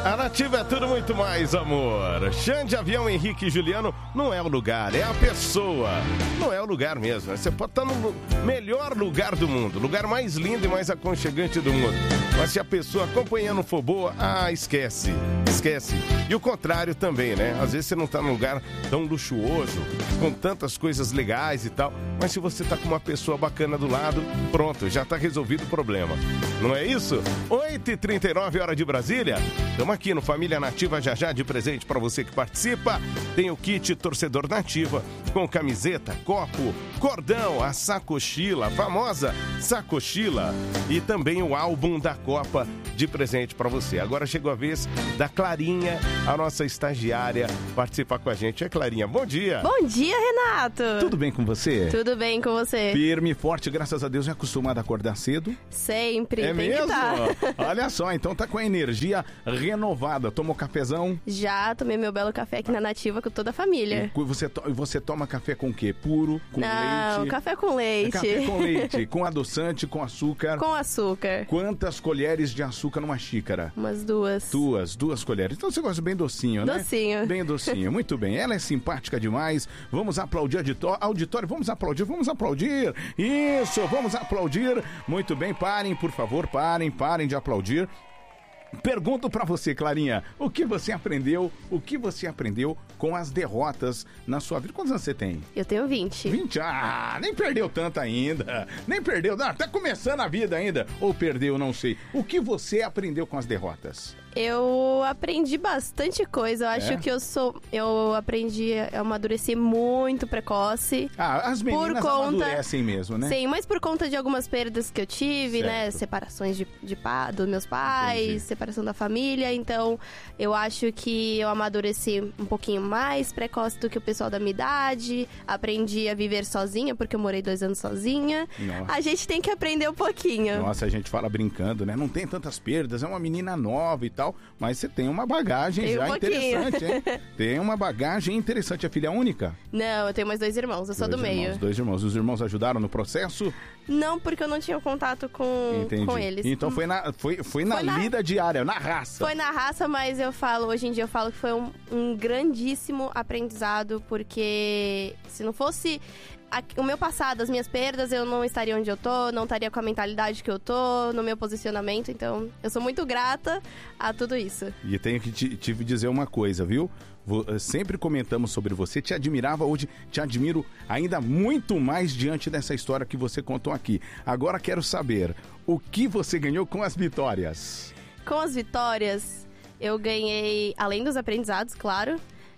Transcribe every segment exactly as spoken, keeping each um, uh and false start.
A Nativa é tudo muito mais, amor. Xande, Avião, Henrique e Juliano não é o lugar, é a pessoa. Não é o lugar mesmo. Você pode estar no melhor lugar do mundo, lugar mais lindo e mais aconchegante do mundo. Mas se a pessoa acompanhando for boa, ah, esquece. Esquece. E o contrário também, né? Às vezes você não tá num lugar tão luxuoso, com tantas coisas legais e tal, mas se você tá com uma pessoa bacana do lado, pronto, já tá resolvido o problema. Não é isso? oito e trinta e nove, hora de Brasília. Estamos aqui no Família Nativa já já de presente para você que participa. Tem o kit Torcedor Nativa com camiseta, copo, cordão, a sacochila, a famosa sacochila e também o álbum da Copa de presente para você. Agora chegou a vez da Clarinha, a nossa estagiária, participar com a gente. É, Clarinha, bom dia. Bom dia, Renato. Tudo bem com você? Tudo bem com você? Firme, forte, graças a Deus. É acostumado a acordar cedo? Sempre, é tem mesmo? que tá. Olha só, então tá com a energia renovada. Tomou cafezão? Já tomei meu belo café aqui na Nativa com toda a família. E você, to você toma café com o quê? Puro? Com Não, leite? café com leite. Café com leite, com adoçante, com açúcar. Com açúcar. Quantas colheres de açúcar numa xícara? Umas duas. Duas, duas colheres. Então você gosta bem docinho, né? Docinho. Bem docinho, muito bem. Ela é simpática demais. Vamos aplaudir auditório. Auditório, vamos aplaudir, vamos aplaudir. Isso, vamos aplaudir. Muito bem, parem, por favor, parem, parem de aplaudir. Pergunto pra você, Clarinha, o que você aprendeu, o que você aprendeu com as derrotas na sua vida? Quantos anos você tem? Eu tenho vinte. vinte? Ah, nem perdeu tanto ainda. Nem perdeu, não, tá começando a vida ainda. Ou perdeu, não sei. O que você aprendeu com as derrotas? Eu aprendi bastante coisa. Eu acho É? que eu sou. Eu aprendi a amadurecer muito precoce. Ah, as meninas por conta, amadurecem mesmo, né? Sim, mas por conta de algumas perdas que eu tive, Certo. né? Separações de, de pá, dos meus pais, Entendi. separação da família. Então, eu acho que eu amadureci um pouquinho mais precoce do que o pessoal da minha idade. Aprendi a viver sozinha, porque eu morei dois anos sozinha. Nossa. A gente tem que aprender um pouquinho. Nossa, a gente fala brincando, né? Não tem tantas perdas, é uma menina nova e tal, mas você tem uma bagagem Tem um já pouquinho. interessante, hein? Tem uma bagagem interessante. É filha única? Não, eu tenho mais dois irmãos, eu sou Dois do meio. irmãos, dois irmãos. Os irmãos ajudaram no processo? Não, porque eu não tinha contato com, Entendi. com eles. Então foi na, foi, foi na Foi na- lida diária, na raça. Foi na raça, mas eu falo, hoje em dia eu falo que foi um, um grandíssimo aprendizado, porque se não fosse a- o meu passado, as minhas perdas, eu não estaria onde eu tô, não estaria com a mentalidade que eu tô, no meu posicionamento, então eu sou muito grata a tudo isso. E tenho que te, te dizer uma coisa, viu? Vo- eh, Sempre comentamos sobre você, te admirava, hoje te admiro ainda muito mais diante dessa história que você contou aqui. Agora quero saber, o que você ganhou com as vitórias? Com as vitórias, eu ganhei, além dos aprendizados, claro,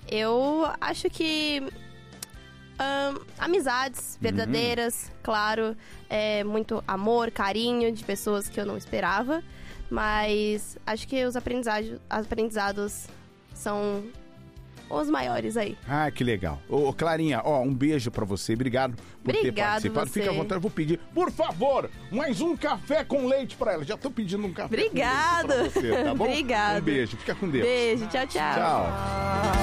eu acho que ahn, amizades verdadeiras, claro, é, muito amor, carinho de pessoas que eu não esperava, mas acho que os aprendizados, aprendizados são os maiores aí. Ah, que legal. Ô, Clarinha, ó, um beijo pra você. Obrigado por ter Obrigado participado. você. Fica à vontade, eu vou pedir, por favor, mais um café com leite pra ela. Já tô pedindo um café Obrigado. com leite pra você, tá bom? Obrigado. Um beijo, fica com Deus. Beijo, tchau, tchau. Tchau.